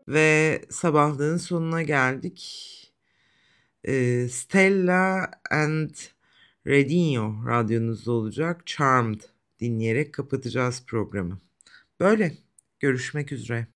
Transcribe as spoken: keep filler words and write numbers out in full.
Ve sabahlığın sonuna geldik. Eee, Stella and Redinho radyonuzda olacak. Charmed dinleyerek kapatacağız programı. Böyle, görüşmek üzere.